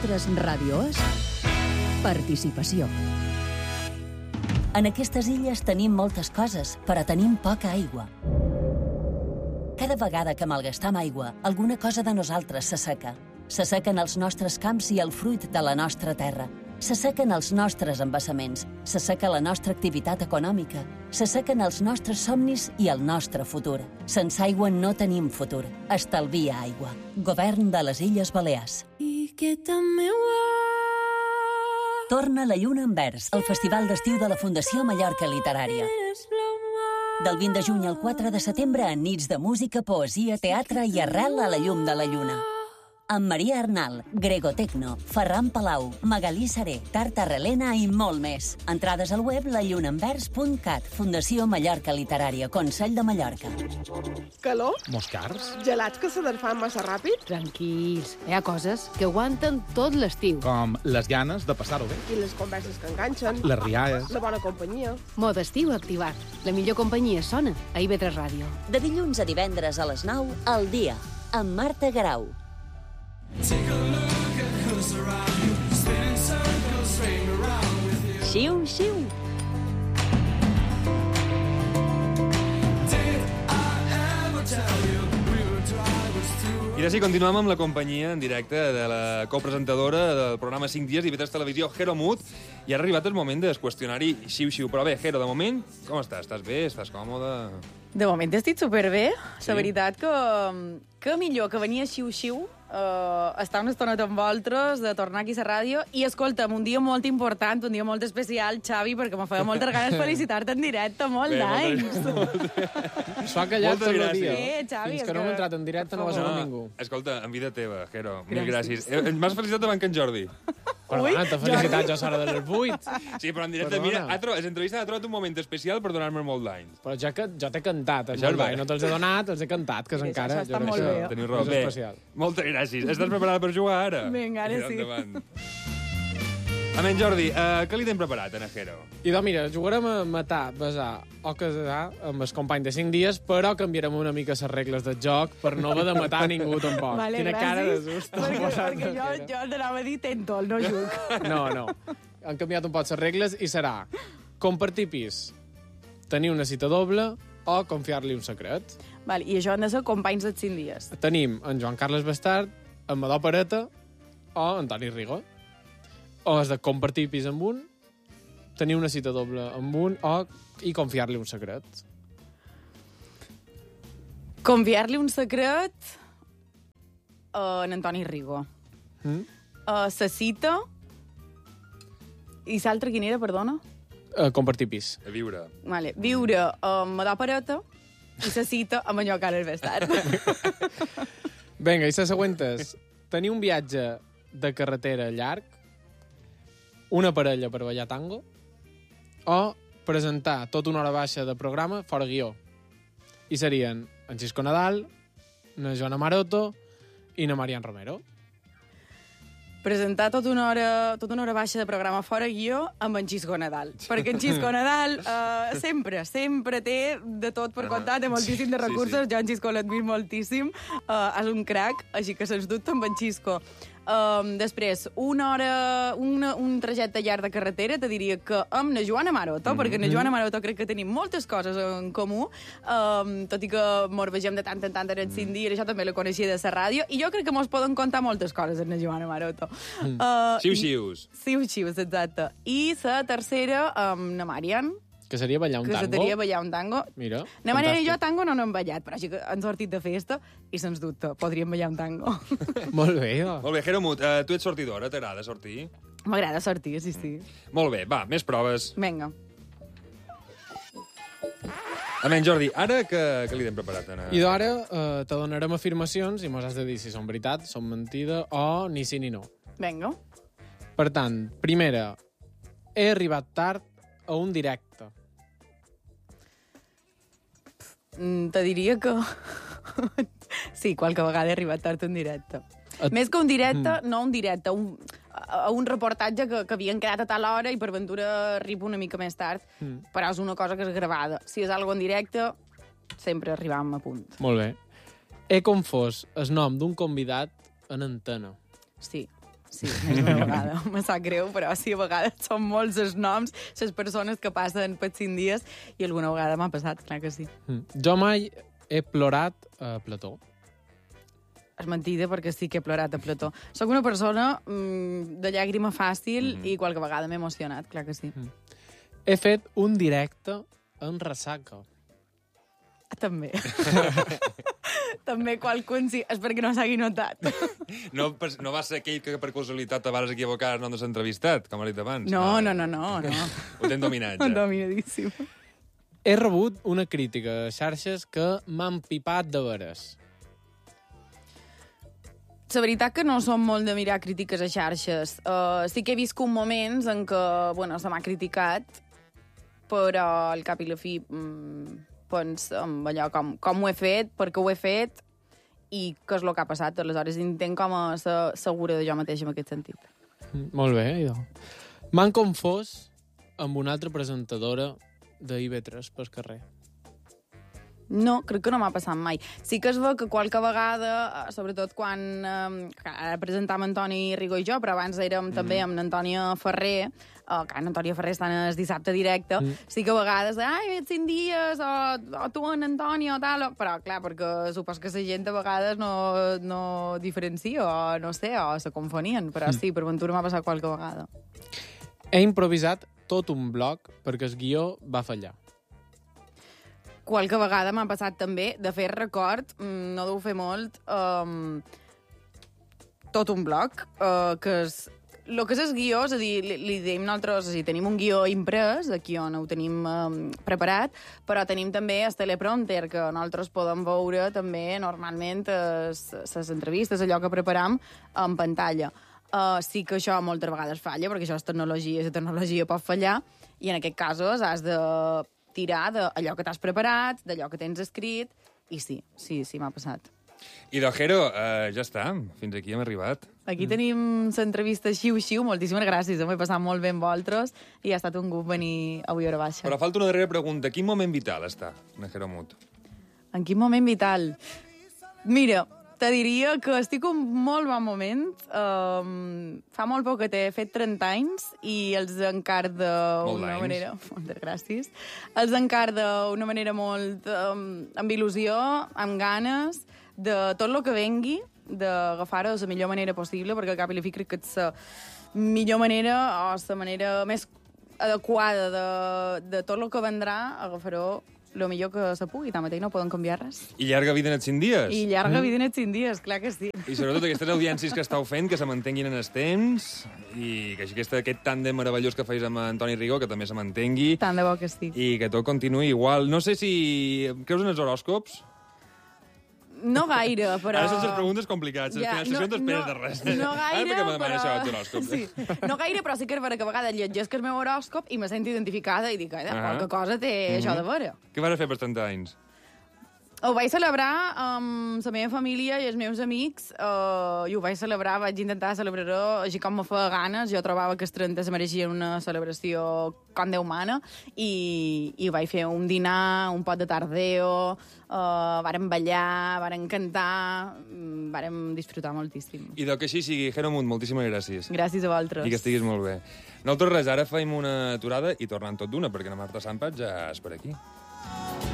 TV3 Ràdio és participació. En aquestes illes tenim moltes coses, però tenim poca aigua. Cada vegada que malgastam aigua, alguna cosa de nosaltres s'asseca. S'assequen els nostres camps i el fruit de la nostra terra. S'assequen els nostres embassaments, s'asseca la nostra activitat econòmica, s'assequen els nostres somnis i el nostre futur. Sense aigua no tenim futur. Estalvia aigua. Govern de les Illes Balears. Torna la lluna en vers, el festival d'estiu de la Fundació Mallorca Literària. Del 20 de juny al 4 de setembre, en nits de música, poesia, teatre i arrel a la llum de la lluna. Amb Maria Arnal, Grego Tecno, Ferran Palau, Magalí Saré, Tarta Relena i molt més. Entrades al web lallunaenvers.cat. Fundació Mallorca Literària, Consell de Mallorca. Calor? Molts cars? Gelats que se desfan massa ràpid? Tranquils, hi ha coses que aguanten tot l'estiu. Com les ganes de passar-ho bé. I les converses que enganxen? Les rialles. La bona companyia? Mode estiu activat. La millor companyia sona a IB3 Ràdio. De dilluns a divendres a les 9, al dia, amb Marta Garau. Xiu, xiu. I així continuem amb la companyia en directe de la copresentadora del programa 5 dies d'IV3 Televisió, Jero Mut, i ha arribat el moment del qüestionari xiu-xiu. Però bé, Jero, de moment, com estàs? Estàs bé? Estàs còmode? De moment estic superbé. La veritat que millor que venia xiu-xiu estar una estoneta amb vosaltres, de tornar aquí a la ràdio, i escolta'm, un dia molt important, un dia molt especial, Xavi, perquè me feia moltes ganes felicitar-te en directe, molt d'anys. S'ho ha callat tot el dia. Xavi, fins que no hem entrat en directe no va saber ningú. Escolta, en vida teva, Jero, mil gràcies. M'has felicitat abans que en Jordi. Perdona, t'ha felicitat jo a l'hora de les 8. Sí, però en directe, mira, les entrevistes ha trobat un moment especial per donar-me molt d'anys. Però jo t'he cantat, no te'ls he donat, els he cantat, que és encara... Això està molt bé. Teniu raó. Bé, moltes gràcies. Estàs preparada per jugar ara? Vinga, ara sí. Endavant. Amén, Jordi, què li t'hem preparat, a Jero? I doncs, mira, jugarem a matar, besar o casar amb el company de 5 dies, però canviarem una mica les regles del joc per no haver de matar ningú, tampoc. Vale, quina gràcies, cara de susto. perquè jo t'anava a dir tentol, no juc. No. Han canviat un poc les regles i serà compartir pis, tenir una cita doble o confiar-li un secret. Vale, i això han de ser companys dels 5 dies. Tenim en Joan Carles Bastard, en Madó Pareta o Antoni Rigo. O has de compartir pis amb un, tenir una cita doble amb un i confiar-li un secret. Confiar-li un secret a en Antoni Rigo. La cita... I l'altra quina era, perdona? Compartir pis. A viure. Vale. Viure amb Madó Pareta i la cita amb en Joan Carles Bastard. Vinga, i la següent és tenir un viatge de carretera llarg, una parella per ballar tango, o presentar tota una hora baixa de programa fora guió. I serien en Xisco Nadal, na Joana Maroto i na Marian Romero. Presentar tota una hora baixa de programa fora guió amb en Xisco Nadal. Perquè en Xisco Nadal sempre té de tot per contar, té moltíssim de recursos. Jo en Xisco l'admiro moltíssim. És un crac, així que sens dubte amb en Xisco. Després, un trajecte llarg de carretera, te diria que amb na Joana Maroto, perquè na Joana Maroto crec que tenim moltes coses en comú, tot i que mos vegem de tant en tant en els 5 dies, això també la coneixia de la ràdio, i jo crec que mos poden contar moltes coses en na Joana Maroto. Xiu-xius. Xiu-xius, exacte. I la tercera, amb na Marian, que seria ballar un tango. Que seria ballar un tango. Mira, na Marian i jo tango no n'hem ballat, però així que han sortit de festa i, sens dubte, podríem ballar un tango. Molt bé. Molt bé, Jero Mut, tu ets sortidora, t'agrada sortir? M'agrada sortir, sí. Molt bé, va, més proves. Vinga. Amén, Jordi, ara què li hem preparat? I d'ara te donarem afirmacions i mos has de dir si són veritat, són mentida o ni sí ni no. Vinga. Per tant, primera, he arribat tard a un directe. Te diria que... sí, qualque vegada he arribat tard a un directe. Més que un directe, no un directe, un reportatge que havien quedat a tal hora i per ventura arribo una mica més tard, però és una cosa que és gravada. Si és algo en directe, sempre arribam a punt. Molt bé. He confós el nom d'un convidat en antena. Sí. Sí, més d'una vegada. Me sap greu, però sí, a vegades són molts els noms, les persones que passen per 5 dies, i alguna vegada m'ha passat, clar que sí. Jo mai he plorat a Plató. És mentida, perquè sí que he plorat a Plató. Soc una persona de llàgrima fàcil i qualque vegada m'he emocionat, clar que sí. He fet un directe en ressaca. També. També qualcun sí. Espero que no s'hagi notat. No va ser aquell que per casualitat te vas equivocar no t'has entrevistat, com ha dit abans? No. Ho tens dominat, ja. Dominadíssim. He rebut una crítica a xarxes que m'han pipat de veres. La veritat que no som molt de mirar crítiques a xarxes. Sí que he viscut moments en què, se m'ha criticat, però al cap i la fi, amb allò, com ho he fet, per què ho he fet, i què és el que ha passat. Aleshores, intent com a ser segura de jo mateixa en aquest sentit. Molt bé, idò. M'han confós amb una altra presentadora de IB3 pel carrer. No, crec que no m'ha passat mai. Sí que es veu que qualque vegada, sobretot quan ara presentàvem Antoni Rigó i jo, però abans érem també amb l'Antònia Ferrer, que l'Antònia Ferrer està en el dissabte directe, sí que a vegades, ai, 5 dies, o tu en Antònia, o tal, però clar, perquè supos que la gent a vegades no diferencia, o no sé, o se confonien, però sí, per ventura m'ha passat qualque vegada. He improvisat tot un bloc perquè el guió va fallar. Qualque vegada m'ha passat també, de fer record, no deu fer molt, tot un bloc, que és... El que és el guió, és a dir, li diem nosaltres, és a dir, tenim un guió imprès, aquí on ho tenim preparat, però tenim també el teleprompter, que nosaltres podem veure també normalment les entrevistes, allò que preparam en pantalla. Sí que això moltes vegades falla, perquè això és tecnologia, i la tecnologia pot fallar, i en aquest cas has de tirar d'allò que t'has preparat, d'allò que tens escrit, i sí, m'ha passat. I d'Ojero, ja està, fins aquí hem arribat. Aquí tenim l'entrevista xiu-xiu, moltíssimes gràcies, m'he passat molt bé amb vosaltres, i ha estat un gust venir avui a hora baixa. Però falta una darrera pregunta, quin moment vital està, Nejero Mut? En quin moment vital? Mira, te diria que estic en un molt bon moment. Fa molt poc que t'he fet 30 anys i els encar d'una manera... Moltes gràcies. Els encar d'una manera molt... amb il·lusió, amb ganes, de tot el que vengui, d'agafar-ho de la millor manera possible, perquè al cap i la fi crec que és la millor manera o la manera més adequada de tot el que vendrà, agafar-ho el millor que se pugui, tanmateix no poden canviar res. I llarga vida en els 5 dies. I llarga vida en els 5 dies, clar que sí. I sobretot aquestes audiències que estàu fent, que se mantenguin en els temps, i que aquest tàndem meravellós que feis amb Antoni Rigó, que també se mantengui. Tant de bo que sí. I que tot continuï igual. No sé si... Creus en els horòscops? No gaire, però... Ara són les preguntes complicades, les pensacions després de res. No gaire, ara perquè me demana però... això dels horòscops. Sí. No gaire, però sí que és vera que a vegades llegesc el meu horòscop i me sento identificada i dic, qualque cosa té això de veure. Què vas fer per 30 anys? Ho vaig celebrar amb la meva família i els meus amics, i ho vaig celebrar, vaig intentar celebrar-ho així com me feia ganes. Jo trobava que els 30 se mereixien una celebració com Déu mana, i vaig fer un dinar, un pot de tardeo, vàrem ballar, vàrem cantar, vàrem disfrutar moltíssim. I del que així sigui, Jero Mut, moltíssimes gràcies. Gràcies a vosaltres. I que estiguis molt bé. Nosaltres res, ara feim una aturada i tornem tot d'una, perquè la Marta Sampat ja és per aquí.